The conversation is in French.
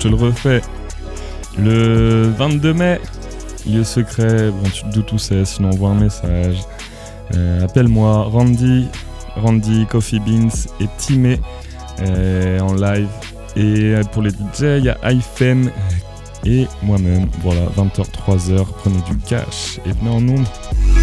te le refais. Le 22 mai, lieu secret, bon tu te doutes où c'est, sinon envoie un message. Appelle-moi Randy, Coffee Beans et Timé en live. Et pour les DJ, il y a iFem et moi-même. Voilà, 20h, 3h, prenez du cash et venez en nombre.